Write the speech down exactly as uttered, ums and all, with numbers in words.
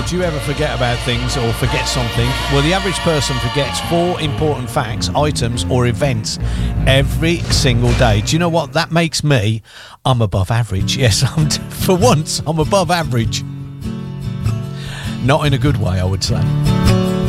well, do you ever forget about things or forget something? Well, the average person forgets four important facts, items or events every single day. Do you know what that makes me? I'm above average. Yes, I'm for once I'm above average. Not in a good way, I would say.